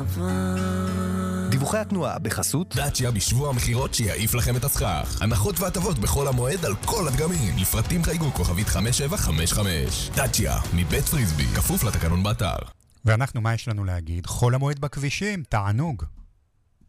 דיווחי התנועה בחסות דאצ'יה בשבוע המחירות שיעיף לכם את הסכך. הנחות והטבות בכל המועד על כל הדגמים. לפרטים חייגו כוכבית 5755. דאצ'יה מבית פריסבי, כפוף לתקנון באתר. ואנחנו, מה יש לנו להגיד? חול המועד בכבישים, תענוג.